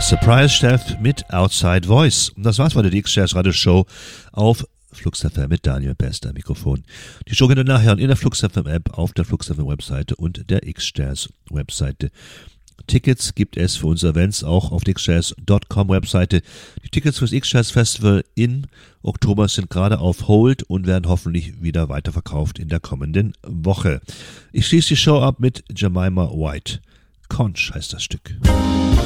Surprise Chef mit Outside Voice. Und das war's bei der X-Jazz Radio Show auf Flux FM mit Daniel Best am Mikrofon. Die Show könnt ihr nachher in der Flux FM App, auf der Flux FM Webseite und der X-Jazz Webseite. Tickets gibt es für unsere Events auch auf der xjazz.com Webseite. Die Tickets fürs X-Jazz Festival in Oktober sind gerade auf Hold und werden hoffentlich wieder weiterverkauft in der kommenden Woche. Ich schließe die Show ab mit Jemima White. Conch heißt das Stück.